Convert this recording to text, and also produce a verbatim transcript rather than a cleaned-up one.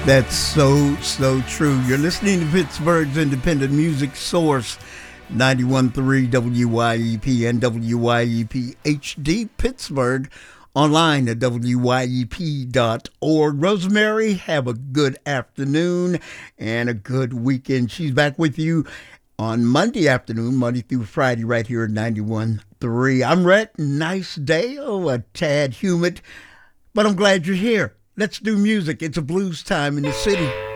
That's so, so true. You're listening to Pittsburgh's independent music source, ninety-one point three W Y E P and W Y E P H D Pittsburgh, online at W Y E P dot org. Rosemary, have a good afternoon and a good weekend. She's back with you on Monday afternoon, Monday through Friday, right here at ninety-one point three. I'm Rhett. Nice day. Oh, a tad humid, but I'm glad you're here. Let's do music. It's a blues time in the city.